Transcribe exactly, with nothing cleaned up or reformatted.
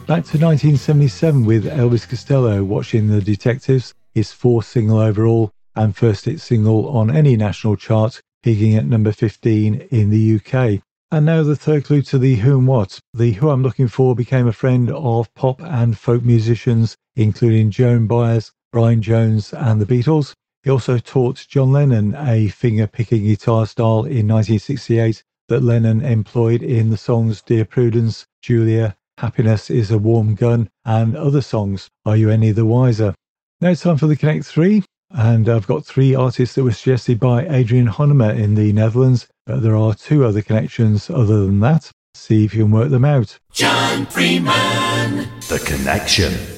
Back to nineteen seventy-seven with Elvis Costello, Watching the Detectives, his fourth single overall and first hit single on any national chart, peaking at number fifteen in the U K. And now the third clue to the Who and What. The Who I'm Looking For became a friend of pop and folk musicians, including Joan Baez, Brian Jones and the Beatles. He also taught John Lennon a finger-picking guitar style in nineteen sixty-eight that Lennon employed in the songs Dear Prudence, Julia, Happiness is a Warm Gun, and other songs. Are you any the wiser? Now it's time for the Connect three, and I've got three artists that were suggested by Adrian Honema in the Netherlands, but there are two other connections other than that. See if you can work them out. John Freeman. The Connection.